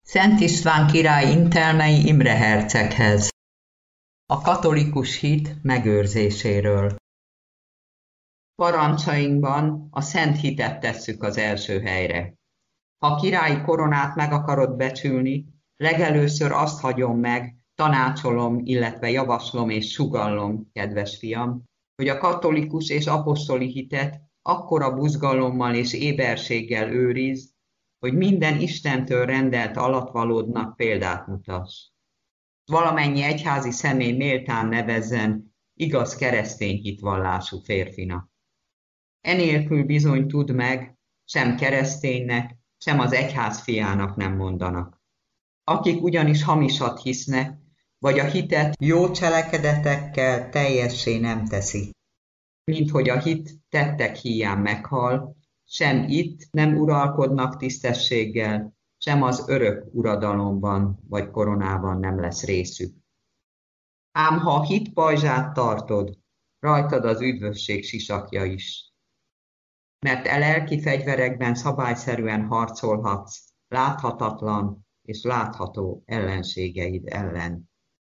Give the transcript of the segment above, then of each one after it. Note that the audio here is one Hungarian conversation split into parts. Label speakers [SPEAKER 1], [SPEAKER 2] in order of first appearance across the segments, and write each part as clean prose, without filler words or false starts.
[SPEAKER 1] Szent István király intelmei Imre herceghez. A katolikus hit megőrzéséről. Parancsainkban a szent hitet tesszük az első helyre. Ha királyi koronát meg akarod becsülni, legelőször azt hagyom meg, tanácsolom, illetve javaslom és sugallom, kedves fiam, hogy a katolikus és apostoli hitet akkora buzgalommal és éberséggel őrizd, hogy minden Istentől rendelt alatvalódnak példát mutass. Valamennyi egyházi személy méltán nevezzen igaz keresztény hitvallású férfinak. Enélkül bizony tudd meg, sem kereszténynek, sem az egyház fiának nem mondanak. Akik ugyanis hamisat hisznek, vagy a hitet jó cselekedetekkel teljessé nem teszi. Mint hogy a hit tettek híján meghal, sem itt nem uralkodnak tisztességgel, sem az örök uradalomban vagy koronában nem lesz részük. Ám ha a hit pajzsát tartod, rajtad az üdvösség sisakja is. Mert lelki fegyverekben szabályszerűen harcolhatsz láthatatlan és látható ellenségeid ellen.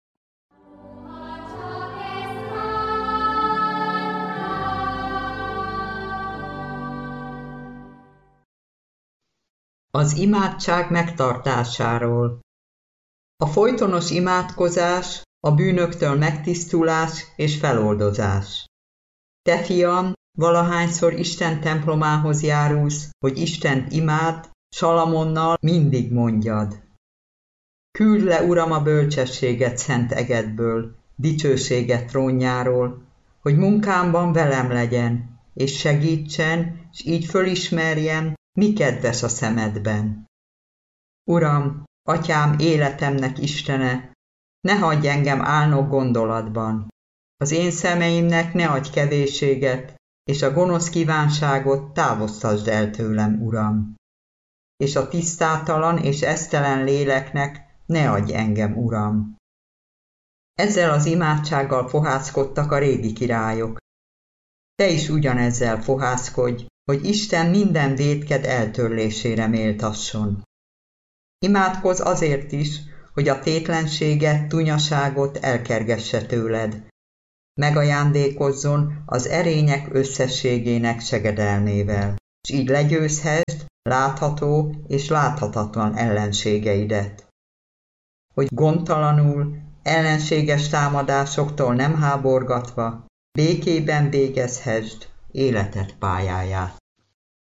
[SPEAKER 1] Az imádság megtartásáról. A folytonos imádkozás, a bűnöktől megtisztulás és feloldozás. Te, fiam, valahányszor Isten templomához járulsz, hogy Istent imádd, Salamonnal mindig mondjad. Küld le, Uram, a bölcsességet szent egedből, dicsőséget trónjáról, hogy munkámban velem legyen, és segítsen, s így fölismerjem, mi kedves a szemedben. Uram, Atyám, életemnek Istene, ne hagyj engem álnok gondolatban. Az én szemeimnek ne adj kevésséget, és a gonosz kívánságot távoztasd el tőlem, Uram. És a tisztátalan és esztelen léleknek ne adj engem, Uram. Ezzel az imádsággal fohászkodtak a régi királyok. Te is ugyanezzel fohászkodj, hogy Isten minden vétked eltörlésére méltasson. Imádkozz azért is, hogy a tétlenséget, tunyaságot elkergesse tőled. Megajándékozzon az erények összességének segedelmével, s így legyőzhessd látható és láthatatlan ellenségeidet. Hogy gondtalanul, ellenséges támadásoktól nem háborgatva, békében végezhessd életed pályáját.